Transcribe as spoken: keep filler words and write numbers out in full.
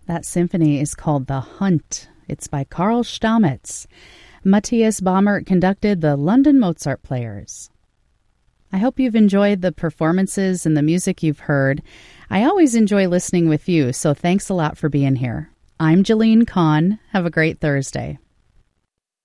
That symphony is called The Hunt. It's by Karl Stamitz. Matthias Baumert conducted the London Mozart Players. I hope you've enjoyed the performances and the music you've heard. I always enjoy listening with you, so thanks a lot for being here. I'm Jalene Kahn. Have a great Thursday.